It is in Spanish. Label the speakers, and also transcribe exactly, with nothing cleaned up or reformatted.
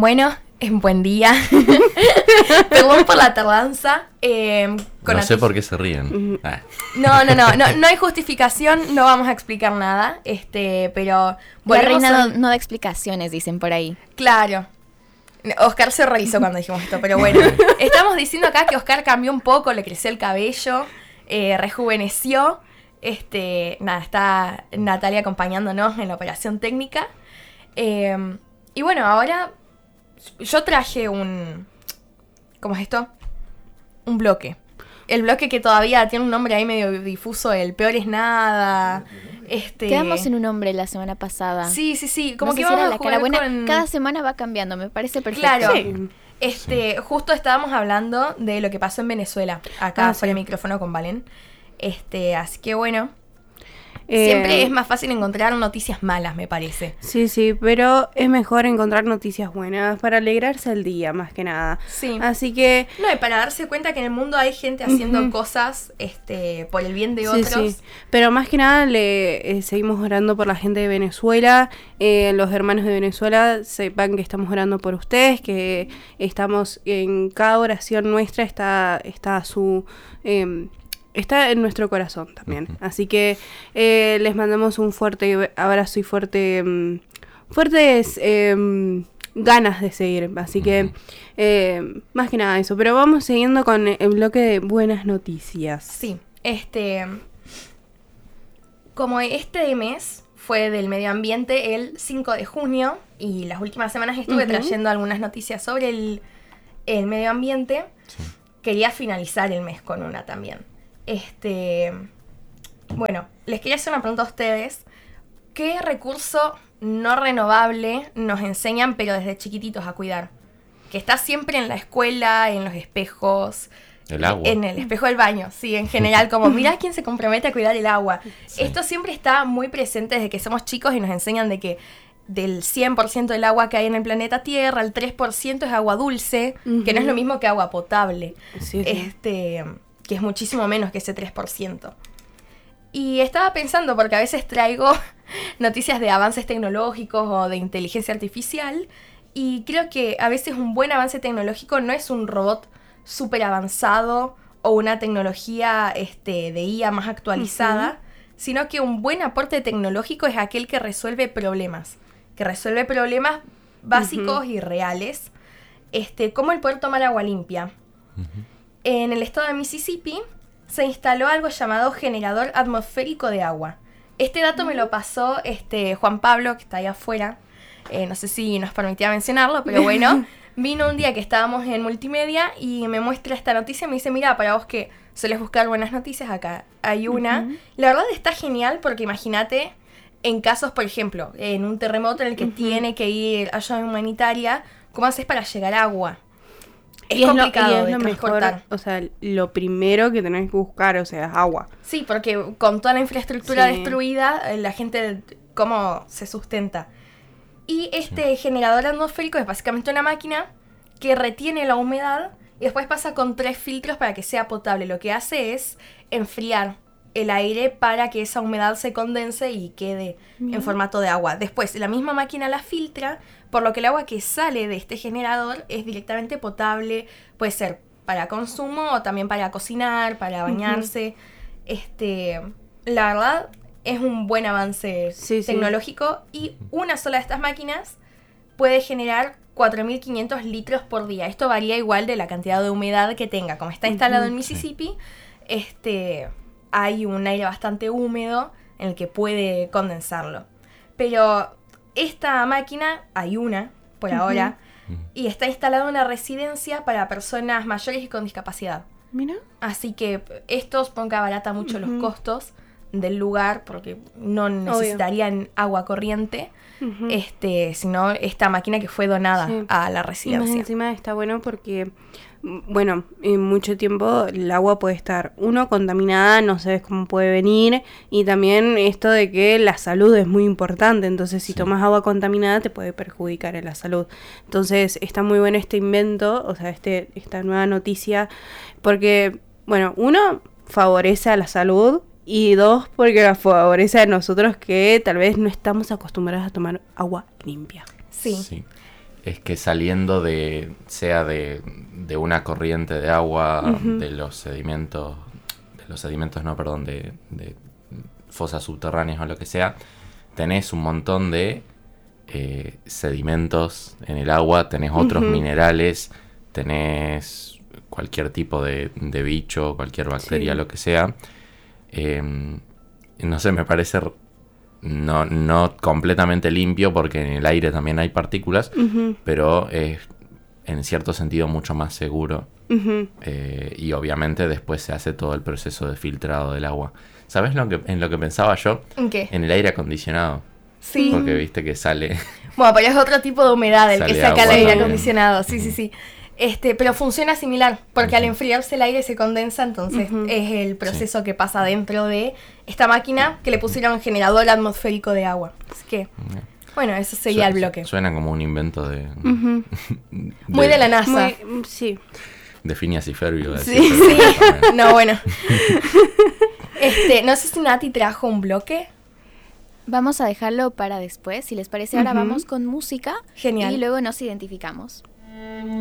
Speaker 1: Bueno, en buen día. Perdón por la tardanza. Eh, con
Speaker 2: no sé
Speaker 1: ati-
Speaker 2: por qué se ríen. Ah.
Speaker 1: No, no, no, no, no hay justificación, no vamos a explicar nada, este, pero...
Speaker 3: La
Speaker 1: volvemos
Speaker 3: reina
Speaker 1: a-
Speaker 3: no, no da explicaciones, dicen por ahí.
Speaker 1: Claro. Oscar se horrorizó cuando dijimos esto, pero bueno. Estamos diciendo acá que Oscar cambió un poco, le creció el cabello, eh, rejuveneció. Este, nada, está Natalia acompañándonos en la operación técnica. Eh, y bueno, ahora yo traje un... ¿Cómo es esto? Un bloque. El bloque que todavía tiene un nombre ahí medio difuso, el peor es nada. Este...
Speaker 3: Quedamos en un nombre la semana pasada.
Speaker 1: Sí, sí, sí. Como
Speaker 3: No
Speaker 1: que
Speaker 3: sé si
Speaker 1: vamos
Speaker 3: era
Speaker 1: a
Speaker 3: la
Speaker 1: jugar
Speaker 3: cara buena.
Speaker 1: con...
Speaker 3: Cada semana va cambiando, me parece perfecto.
Speaker 1: Claro.
Speaker 4: Sí.
Speaker 1: Este, justo estábamos hablando de lo que pasó en Venezuela, acá
Speaker 4: Ah,
Speaker 1: por
Speaker 4: sí.
Speaker 1: el micrófono con Valen. Este, así que bueno,
Speaker 4: Eh,
Speaker 1: siempre es más fácil encontrar noticias malas, me parece.
Speaker 4: Sí, sí, pero es mejor encontrar noticias buenas para alegrarse el día, más que nada.
Speaker 1: Sí.
Speaker 4: Así que...
Speaker 1: No, y para darse cuenta que en el mundo hay gente haciendo
Speaker 4: Ujú.
Speaker 1: cosas, este, por el bien de
Speaker 4: Sí,
Speaker 1: otros.
Speaker 4: sí. Pero más que nada le eh, seguimos orando por la gente de Venezuela. Eh, los hermanos de Venezuela sepan que estamos orando por ustedes, que estamos en cada oración nuestra está, está su... em, está en nuestro corazón también.
Speaker 2: Ujú.
Speaker 4: Así que eh, les mandamos un fuerte abrazo y fuerte em, fuertes em, ganas de seguir. Así que
Speaker 2: Ujú.
Speaker 4: eh, más que nada eso. Pero vamos siguiendo con el bloque de buenas noticias.
Speaker 1: Sí, este, como este mes fue del medio ambiente el cinco de junio y las últimas semanas estuve
Speaker 4: Ujú.
Speaker 1: trayendo algunas noticias sobre el, el medio ambiente,
Speaker 2: Sí.
Speaker 1: quería finalizar el mes con una también. Este, bueno, les quería hacer una pregunta a ustedes. ¿Qué recurso no renovable nos enseñan pero desde chiquititos a cuidar? Que está siempre en la escuela, en los espejos,
Speaker 2: El agua.
Speaker 1: en el espejo del baño, sí, en general, como mira quién se compromete a cuidar el agua.
Speaker 2: Sí.
Speaker 1: Esto siempre está muy presente desde que somos chicos y nos enseñan de que del cien por ciento del agua que hay en el planeta Tierra, el tres por ciento es agua dulce, que no es lo mismo que agua potable,
Speaker 4: Sí, sí.
Speaker 1: este, que es muchísimo menos que ese tres por ciento. Y estaba pensando, porque a veces traigo noticias de avances tecnológicos o de inteligencia artificial, y creo que a veces un buen avance tecnológico no es un robot súper avanzado o una tecnología este, de I A más actualizada, sino que un buen aporte tecnológico es aquel que resuelve problemas, que resuelve problemas básicos
Speaker 4: Ujú.
Speaker 1: y reales, este, como el poder tomar agua limpia.
Speaker 2: Ujú.
Speaker 1: En el estado de Mississippi se instaló algo llamado generador atmosférico de agua. Este dato me lo pasó este, Juan Pablo, que está ahí afuera. Eh, no sé si nos permitía mencionarlo, pero bueno. Vino un día que estábamos en multimedia y me muestra esta noticia y me dice, mira, para vos que sueles buscar buenas noticias, acá hay una.
Speaker 4: Ujú.
Speaker 1: La verdad está genial porque imagínate en casos, por ejemplo, en un terremoto en el que
Speaker 4: Ujú.
Speaker 1: tiene que ir ayuda humanitaria, ¿cómo haces para llegar agua? Es
Speaker 4: Y lo-
Speaker 1: complicado
Speaker 4: y es
Speaker 1: de
Speaker 4: lo
Speaker 1: transportar.
Speaker 4: mejor, o sea, lo primero que tenés que buscar, o sea, es agua.
Speaker 1: Sí, porque con toda la infraestructura
Speaker 4: Sí.
Speaker 1: destruida, eh, la gente, ¿cómo se sustenta? Y este generador atmosférico es básicamente una máquina que retiene la humedad y después pasa con tres filtros para que sea potable. Lo que hace es enfriar el aire para que esa humedad se condense y quede
Speaker 4: Bien.
Speaker 1: en formato de agua. Después, la misma máquina la filtra, por lo que el agua que sale de este generador es directamente potable. Puede ser para consumo o también para cocinar, para bañarse. Este, la verdad, es un buen avance
Speaker 4: Sí, sí.
Speaker 1: tecnológico y una sola de estas máquinas puede generar cuatro mil quinientos litros por día. Esto varía igual de la cantidad de humedad que tenga. Como está instalado en
Speaker 2: Sí.
Speaker 1: Mississippi, este, hay un aire bastante húmedo en el que puede condensarlo. Pero esta máquina, hay una por
Speaker 4: Ujú.
Speaker 1: ahora,
Speaker 2: Ujú.
Speaker 1: y está instalada en una residencia para personas mayores y con discapacidad.
Speaker 4: Mira.
Speaker 1: Así que esto supongo que abarata mucho los
Speaker 4: Ujú.
Speaker 1: costos del lugar porque no necesitarían agua corriente,
Speaker 4: Ujú.
Speaker 1: este, sino esta máquina que fue donada
Speaker 4: Sí.
Speaker 1: a la
Speaker 4: Y más
Speaker 1: residencia.
Speaker 4: encima está bueno porque, mm, bueno, en mucho tiempo el agua puede estar, uno, contaminada, no sabes cómo puede venir, y también esto de que la salud es muy importante, entonces si
Speaker 2: Sí.
Speaker 4: tomas agua contaminada te puede perjudicar en la salud. Entonces está muy bueno este invento, o sea, este esta nueva noticia, porque, bueno, uno, favorece a la salud, y dos, porque la favorece a nosotros que tal vez no estamos acostumbrados a tomar agua limpia.
Speaker 1: Sí.
Speaker 2: Sí. es que saliendo de, sea de, de una corriente de agua, uh-huh. de los sedimentos, de los sedimentos no, perdón, de, de fosas subterráneas o lo que sea, tenés un montón de eh, sedimentos en el agua, tenés otros uh-huh. minerales, tenés cualquier tipo de, de bicho, cualquier bacteria, sí. lo que sea. Eh, no sé, me parece no, no completamente limpio porque en el aire también hay partículas, uh-huh. pero es en cierto sentido mucho más seguro. Uh-huh. Eh, y obviamente después se hace todo el proceso de filtrado del agua. ¿Sabes lo que, en lo que pensaba yo?
Speaker 1: ¿En qué?
Speaker 2: En el aire acondicionado.
Speaker 1: Sí.
Speaker 2: Porque viste que sale...
Speaker 1: Bueno, pero es otro tipo de humedad el que saca el aire
Speaker 2: también.
Speaker 1: acondicionado. Sí, sí, sí. Este, pero funciona similar, porque uh-huh. al enfriarse el aire se condensa, entonces uh-huh. es el proceso sí. que pasa dentro de esta máquina que le pusieron generador atmosférico de agua. Así que, uh-huh. bueno, eso sería
Speaker 2: Su-
Speaker 1: el bloque.
Speaker 2: Suena como un invento de...
Speaker 1: Uh-huh. de Muy de la NASA.
Speaker 4: Muy, sí.
Speaker 2: De Phineas y Ferb, iba a decir.
Speaker 1: Sí, sí. No, bueno. Este, no sé si Nati trajo un bloque.
Speaker 3: Vamos a dejarlo para después, si les parece. Ahora uh-huh. vamos con música.
Speaker 1: Genial.
Speaker 3: Y luego nos identificamos.